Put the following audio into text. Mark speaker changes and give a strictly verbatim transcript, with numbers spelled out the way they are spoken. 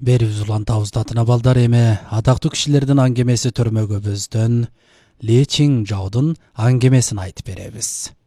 Speaker 1: Берибиз улантабызда тына балдар эми атактуу кишилердин аңгемеси төрмөгөбүздөн Ли Чин Жаодун аңгемесин айтып беребиз.